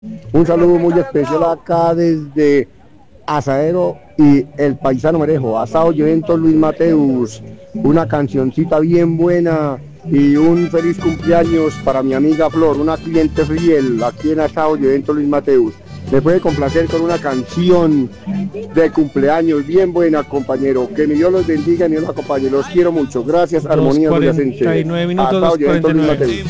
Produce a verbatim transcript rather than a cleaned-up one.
Un saludo muy especial acá desde Asadero y el paisano Merejo. Asado Evento Luis Mateus. Una cancioncita bien buena y un feliz cumpleaños para mi amiga Flor, una cliente fiel aquí en Asado Evento Luis Mateus. Me puede complacer con una canción de cumpleaños bien buena, compañero. Que mi Dios los bendiga y mi Dios los acompañe. Los quiero mucho. Gracias, Dos Armonía cuarenta y nueve minutos, dos cuarenta y nueve.